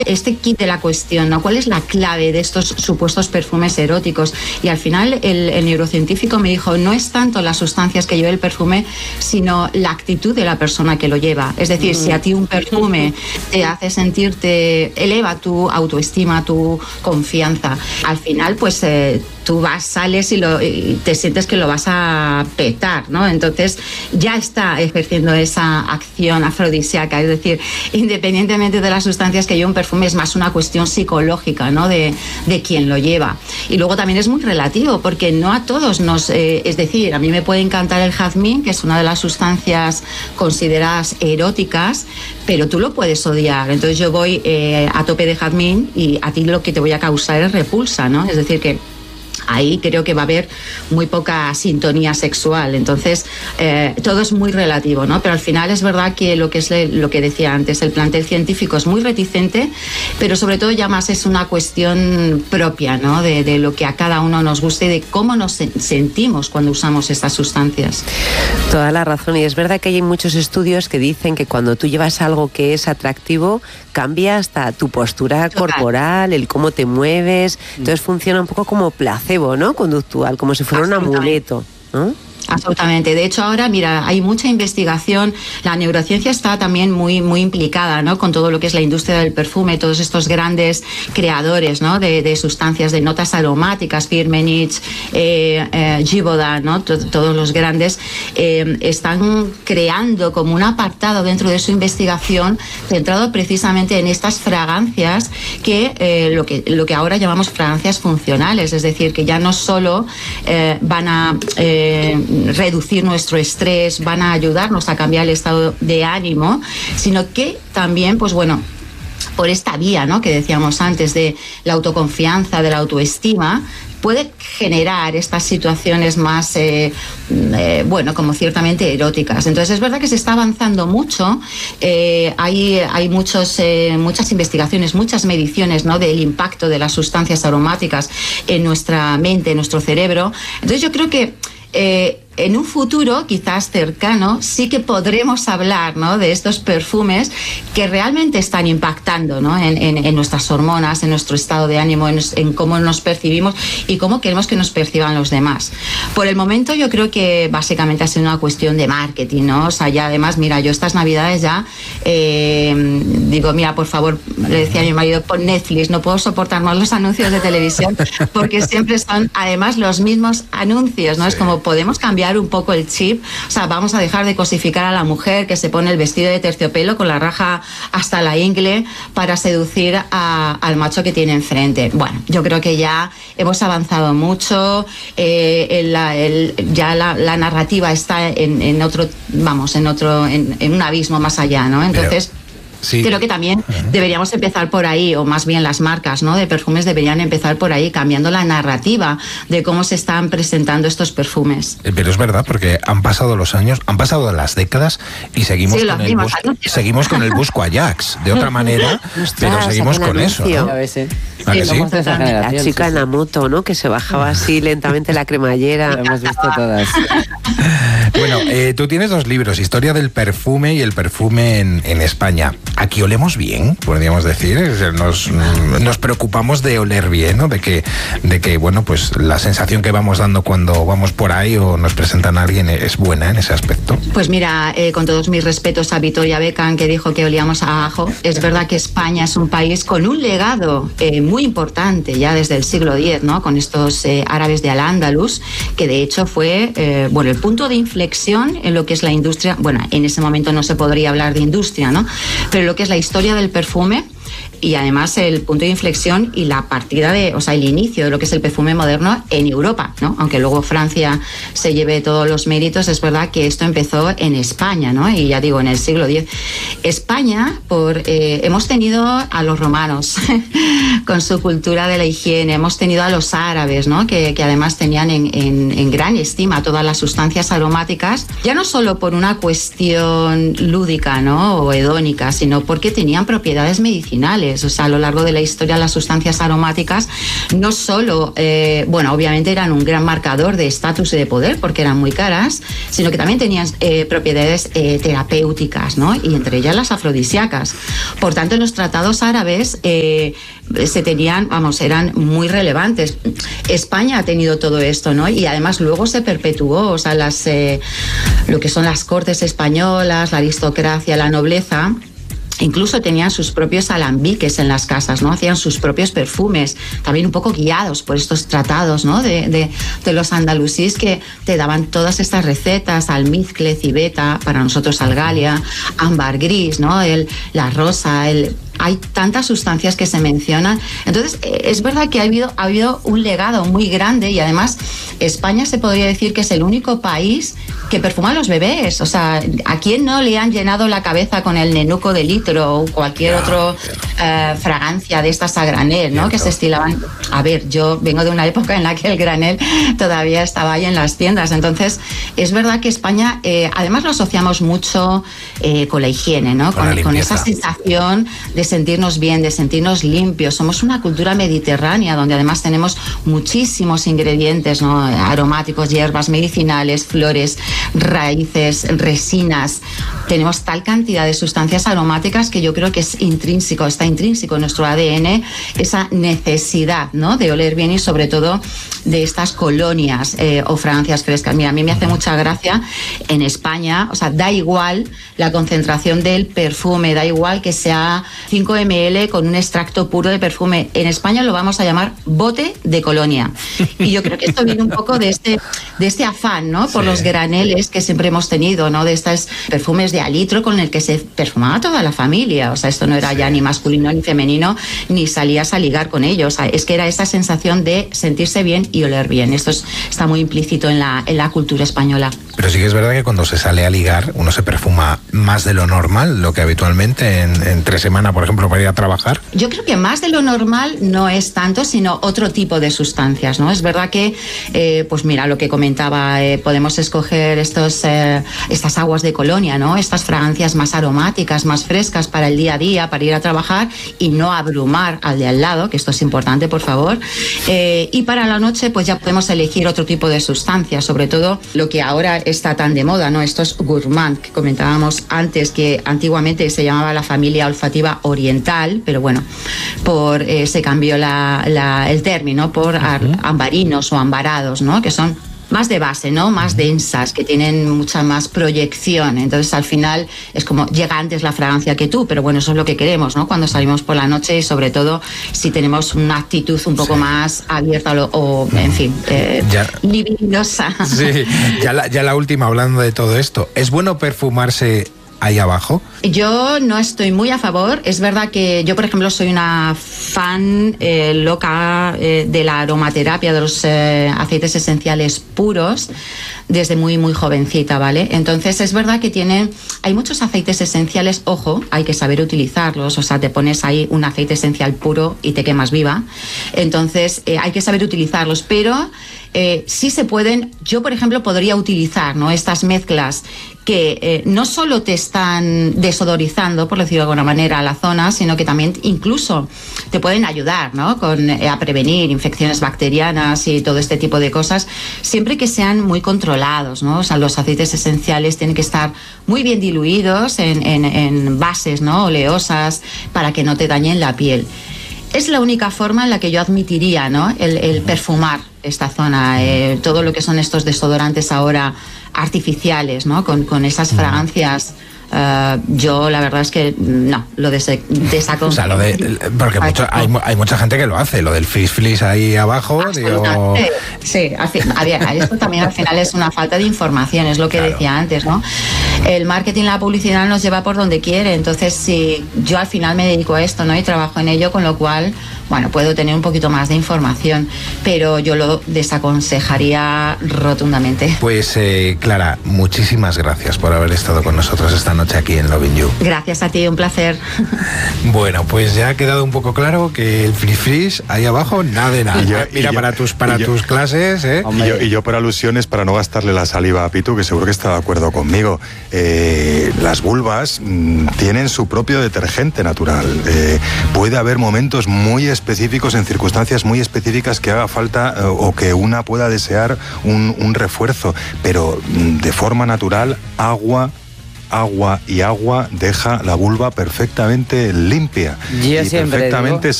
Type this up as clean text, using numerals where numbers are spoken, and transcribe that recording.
este kit de la cuestión, ¿no? ¿Cuál es la clave de estos supuestos perfumes eróticos? Y al final el neurocientífico me dijo, no es tanto las sustancias que lleva el perfume, sino la actitud de la persona que lo lleva. Es decir, si a ti un perfume te hace sentirte, eleva tu autoestima, tu confianza, al final pues tú sales y te sientes que lo vas a petar, ¿no? Entonces ya está ejerciendo esa acción afrodisíaca, es decir, independientemente de las sustancias que lleva un perfume, es más una cuestión psicológica, ¿no? De quien lo lleva. Y luego también es muy relativo, porque no a todos es decir, a mí me puede encantar el jazmín, que es una de las sustancias consideradas eróticas, pero tú lo puedes odiar. Entonces yo voy a tope de jazmín y a ti lo que te voy a causar es repulsa, ¿no? Es decir, que ahí creo que va a haber muy poca sintonía sexual. Entonces todo es muy relativo, ¿no? Pero al final es verdad que lo que decía antes, el plantel científico es muy reticente, pero sobre todo ya más es una cuestión propia, ¿no? De lo que a cada uno nos guste y de cómo nos sentimos cuando usamos estas sustancias. Toda la razón, y es verdad que hay muchos estudios que dicen que cuando tú llevas algo que es atractivo, cambia hasta tu postura corporal, el cómo te mueves, entonces funciona un poco como placebo, ¿no? Conductual, como si fuera un amuleto, ¿no? Absolutamente. De hecho, ahora, mira, hay mucha investigación. La neurociencia está también muy, muy implicada, ¿no? Con todo lo que es la industria del perfume, todos estos grandes creadores, ¿no? De sustancias, de notas aromáticas, Firmenich, Givaudan, ¿no? Todos los grandes están creando como un apartado dentro de su investigación centrado precisamente en estas fragancias que lo que ahora llamamos fragancias funcionales, es decir, que ya no solo van a reducir nuestro estrés, van a ayudarnos a cambiar el estado de ánimo, sino que también, pues bueno, por esta vía, ¿no? Que decíamos antes, de la autoconfianza, de la autoestima, puede generar estas situaciones más, bueno, como ciertamente eróticas. Entonces es verdad que se está avanzando mucho, hay muchas investigaciones, muchas mediciones, ¿no? Del impacto de las sustancias aromáticas en nuestra mente, en nuestro cerebro. Entonces yo creo que en un futuro quizás cercano sí que podremos hablar, ¿no? De estos perfumes que realmente están impactando, ¿no? en nuestras hormonas, en nuestro estado de ánimo, en cómo nos percibimos y cómo queremos que nos perciban los demás. Por el momento yo creo que básicamente ha sido una cuestión de marketing, ¿no? O sea, ya además, mira, yo estas navidades ya digo, mira, por favor, le decía a mi marido, pon Netflix, no puedo soportar más los anuncios de televisión porque siempre son además los mismos anuncios, ¿no? Sí. Es como podemos cambiar un poco el chip, o sea, vamos a dejar de cosificar a la mujer que se pone el vestido de terciopelo con la raja hasta la ingle para seducir al macho que tiene enfrente. Bueno, yo creo que ya hemos avanzado mucho, ya la narrativa está en otro, vamos, en un abismo más allá, ¿no? Entonces... Sí. Creo que también deberíamos empezar por ahí, o más bien las marcas, ¿no? De perfumes deberían empezar por ahí, cambiando la narrativa de cómo se están presentando estos perfumes. Pero es verdad, porque han pasado los años, han pasado las décadas y seguimos, seguimos con el Busco Ajax, de otra manera, pero seguimos con eso, ¿no? ¿A que sí? La chica en la moto, ¿no? Que se bajaba así lentamente la cremallera. Lo hemos visto todas. Bueno, tú tienes 2 libros, Historia del perfume y el perfume en España. Aquí olemos bien, podríamos decir. Nos preocupamos de oler bien, ¿no? De que, bueno, pues la sensación que vamos dando cuando vamos por ahí o nos presentan a alguien es buena en ese aspecto. Pues mira, con todos mis respetos a Victoria Beckham, que dijo que olíamos a ajo, es verdad que España es un país con un legado muy importante ya desde el siglo X, ¿no? Con estos árabes de Al-Ándalus, que de hecho fue, bueno, el punto de inflexión en lo que es la industria. Bueno, en ese momento no se podría hablar de industria, ¿no? Pero lo que es la historia del perfume y además el punto de inflexión y la partida o sea, el inicio de lo que es el perfume moderno en Europa, ¿no? Aunque luego Francia se lleve todos los méritos, es verdad que esto empezó en España, ¿no? Y ya digo, en el siglo X. España, hemos tenido a los romanos, con su cultura de la higiene. Hemos tenido a los árabes, ¿no? que además tenían en gran estima todas las sustancias aromáticas, ya no solo por una cuestión lúdica, ¿no? O hedónica, sino porque tenían propiedades medicinales. O sea, a lo largo de la historia las sustancias aromáticas no solo, bueno, obviamente eran un gran marcador de estatus y de poder porque eran muy caras, sino que también tenían propiedades terapéuticas, ¿no? Y entre ellas las afrodisíacas. Por tanto, en los tratados árabes se tenían, vamos, eran muy relevantes. España ha tenido todo esto, ¿no? Y además luego se perpetuó, o sea, lo que son las cortes españolas, la aristocracia, la nobleza, incluso tenían sus propios alambiques en las casas, ¿no? Hacían sus propios perfumes, también un poco guiados por estos tratados, ¿no? de los andalusíes, que te daban todas estas recetas, almizcle, civeta, para nosotros algalia, ámbar gris, ¿no? La rosa, hay tantas sustancias que se mencionan. Entonces, es verdad que ha habido un legado muy grande, y además España se podría decir que es el único país que perfuma a los bebés. O sea, ¿a quién no le han llenado la cabeza con el nenuco de litro o cualquier otra fragancia de estas a granel, ¿no? Que se estilaban. A ver, yo vengo de una época en la que el granel todavía estaba ahí en las tiendas. Entonces, es verdad que España, además lo asociamos mucho con la higiene, ¿no? Con esa sensación de sentirnos bien, de sentirnos limpios. Somos una cultura mediterránea donde además tenemos muchísimos ingredientes, ¿no? Aromáticos, hierbas medicinales, flores, raíces, resinas. Tenemos tal cantidad de sustancias aromáticas que yo creo que está intrínseco en nuestro ADN esa necesidad, ¿no? De oler bien, y sobre todo de estas colonias o fragancias frescas. Mira, a mí me hace mucha gracia en España, o sea, da igual la concentración del perfume, da igual que sea 5 ml con un extracto puro de perfume. En España lo vamos a llamar bote de colonia. Y yo creo que esto viene un poco de este afán, ¿no? Por los graneles que siempre hemos tenido, ¿no? De estos perfumes de alitro con el que se perfumaba toda la familia. O sea, esto no era ya ni masculino ni femenino, ni salías a ligar con ellos. O sea, es que era esa sensación de sentirse bien y oler bien. Esto está muy implícito en la cultura española. Pero sí que es verdad que cuando se sale a ligar, uno se perfuma más de lo normal, lo que habitualmente entre semana, por ejemplo, para ir a trabajar. Yo creo que más de lo normal no es tanto, sino otro tipo de sustancias, ¿no? Es verdad que, pues mira, lo que comentaba, podemos escoger estas aguas de colonia, ¿no? Estas fragancias más aromáticas, más frescas para el día a día, para ir a trabajar y no abrumar al de al lado, que esto es importante, por favor. Y para la noche, pues ya podemos elegir otro tipo de sustancias, sobre todo lo que ahora está tan de moda, ¿no? Estos gourmand que comentábamos antes, que antiguamente se llamaba la familia olfativa oriental, pero bueno, se cambió el término por ambarinos o ambarados, ¿no? Que son más de base, ¿no? Más densas, que tienen mucha más proyección. Entonces, al final, es como llega antes la fragancia que tú, pero bueno, eso es lo que queremos, ¿no? Cuando salimos por la noche, y sobre todo si tenemos una actitud un poco más abierta o en fin, libidinosa. Sí, ya la última, hablando de todo esto, ¿es bueno perfumarse ahí abajo? Yo no estoy muy a favor. Es verdad que yo, por ejemplo, soy una fan loca de la aromaterapia, de los aceites esenciales puros, desde muy, muy jovencita, ¿vale? Entonces, es verdad que hay muchos aceites esenciales, ojo, hay que saber utilizarlos. O sea, te pones ahí un aceite esencial puro y te quemas viva. Entonces, hay que saber utilizarlos, pero sí se pueden. Yo, por ejemplo, podría utilizar, ¿no? Estas mezclas que no solo te están desodorizando, por decirlo de alguna manera, la zona, sino que también incluso te pueden ayudar, ¿no? A prevenir infecciones bacterianas y todo este tipo de cosas, siempre que sean muy controlados, ¿no? O sea, los aceites esenciales tienen que estar muy bien diluidos en bases, ¿no? Oleosas, para que no te dañen la piel. Es la única forma en la que yo admitiría, ¿no? El perfumar esta zona, todo lo que son estos desodorantes ahora artificiales, ¿no? Con esas fragancias. Yo la verdad es que no, lo desaconsejo. O sea, porque hay mucha gente que lo hace, lo del fizz ahí abajo. Digo... Sí, esto también al final es una falta de información, es lo que decía antes, ¿no? El marketing, la publicidad nos lleva por donde quiere. Entonces, si yo al final me dedico a esto, ¿no? Y trabajo en ello, con lo cual, bueno, puedo tener un poquito más de información, pero yo lo desaconsejaría rotundamente. Pues Clara, muchísimas gracias por haber estado con nosotros esta noche aquí en Loving You. Gracias a ti, un placer. Bueno, pues ya ha quedado un poco claro que el free freeze ahí abajo, nada de nada. Mira, para tus clases, ¿eh? Y yo por alusiones, para no gastarle la saliva a Pitu, que seguro que está de acuerdo conmigo, las vulvas tienen su propio detergente natural. Puede haber momentos muy específicos, en circunstancias muy específicas, que haga falta o que una pueda desear un refuerzo, pero de forma natural, agua deja la vulva perfectamente limpia. Yo y siempre perfectamente digo